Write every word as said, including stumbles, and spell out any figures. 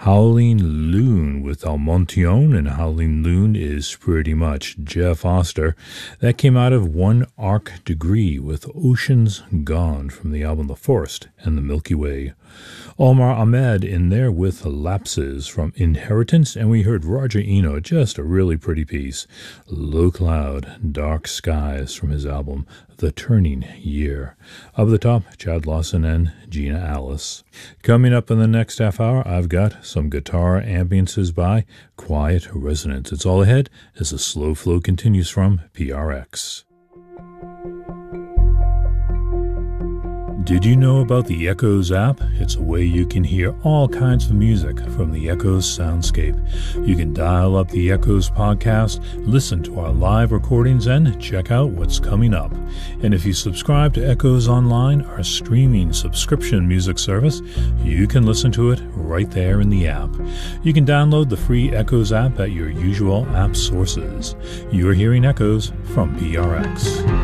Howling Loon with Almontion, and Howling Loon is pretty much Jeff Oster. That came out of One Arc Degree with Oceans Gone from the album The Forest and the Milky Way. Omar Ahmed in there with Lapses from Inheritance, and we heard Roger Eno, just a really pretty piece, Low Cloud, Dark Skies from his album The Turning Year. Up the top, Chad Lawson and Gina Alice. Coming up in the next half hour, I've got some guitar ambiances by Quiet Resonance. It's all ahead as the slow flow continues from P R X. Did you know about the Echoes app? It's a way you can hear all kinds of music from the Echoes soundscape. You can dial up the Echoes podcast, listen to our live recordings, and check out what's coming up. And if you subscribe to Echoes Online, our streaming subscription music service, you can listen to it right there in the app. You can download the free Echoes app at your usual app sources. You're hearing Echoes from P R X.